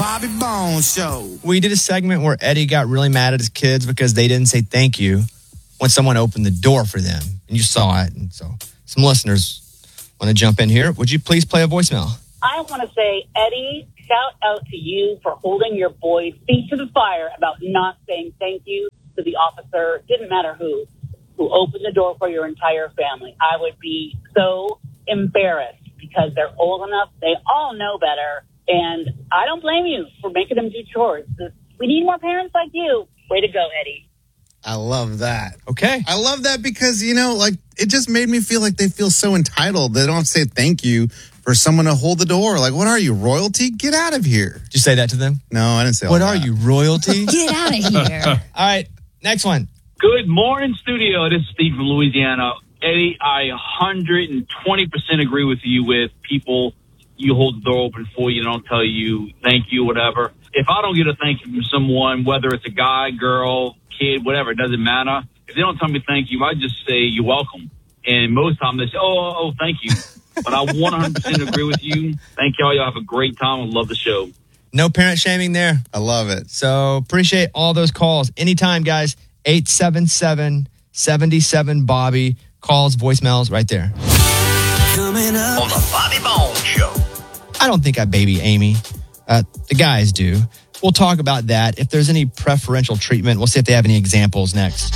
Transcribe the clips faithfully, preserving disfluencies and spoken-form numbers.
Bobby Bones Show. We did a segment where Eddie got really mad at his kids because they didn't say thank you when someone opened the door for them. And you saw it. And so some listeners want to jump in here. Would you please play a voicemail? I want to say, Eddie, shout out to you for holding your boy's feet to the fire about not saying thank you to the officer, didn't matter who, who opened the door for your entire family. I would be so embarrassed because they're old enough. They all know better. And I don't blame you for making them do chores. We need more parents like you. Way to go, Eddie. I love that. Okay. I love that because, you know, like, it just made me feel like they feel so entitled. They don't have to say thank you for someone to hold the door. Like, what are you, royalty? Get out of here. Did you say that to them? No, I didn't say all What that. are you, royalty? Get out of here. All right, next one. Good morning, studio. This is Steve from Louisiana. Eddie, I one hundred twenty percent agree with you with people you hold the door open for you, don't tell you thank you, whatever. If I don't get a thank you from someone, whether it's a guy, girl, kid, whatever, it doesn't matter. If they don't tell me thank you, I just say you're welcome. And most times they say, oh, oh, oh thank you. But I one hundred percent agree with you. Thank y'all. Y'all have a great time. I love the show. No parent shaming there. I love it. So appreciate all those calls. Anytime, guys. eight seven seven, seven seven, Bobby. Calls, voicemails right there. Coming up on the Bobby Bones Show. I don't think I baby Amy. Uh, the guys do. We'll talk about that. If there's any preferential treatment, we'll see if they have any examples next.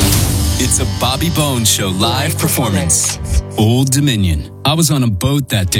It's a Bobby Bones Show live performance. Old Dominion. I was on a boat that day.